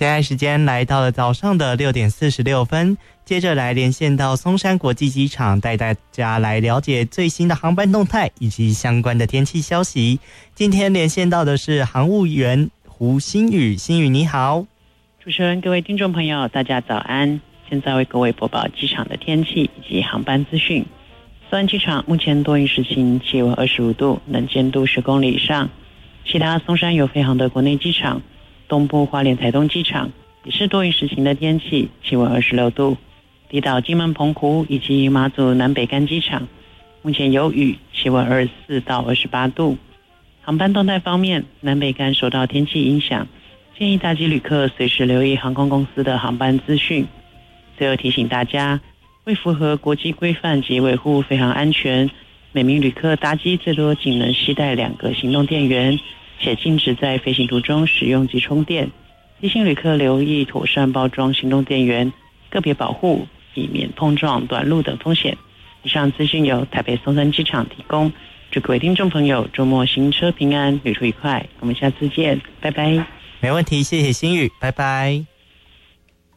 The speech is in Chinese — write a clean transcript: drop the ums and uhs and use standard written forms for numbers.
现在时间来到了早上的6:46，接着来连线到松山国际机场，带大家来了解最新的航班动态以及相关的天气消息。今天连线到的是航务员胡新宇，新宇你好。 主持人，各位听众朋友，大家早安。现在为各位播报机场的天气以及航班资讯。松山机场目前多云时晴，气温25度，能见度10公里以上。其他松山有飞航的国内机场，东部花莲台东机场也是多云时晴的天气，气温26度。离岛金门澎湖以及马祖南北干机场目前有雨，气温24到28度。航班动态方面，南北干受到天气影响，建议大机旅客随时留意航空公司的航班资讯。最后提醒大家，为符合国际规范及维护飞航安全，每名旅客搭机最多仅能携带2个行动电源，且禁止在飞行途中使用及充电。提醒旅客留意妥善包装行动电源，个别保护，以免碰撞、短路等风险。以上资讯由台北松山机场提供。祝各位听众朋友周末行车平安，旅途愉快。我们下次见，拜拜。 没问题，谢谢新宇，拜拜。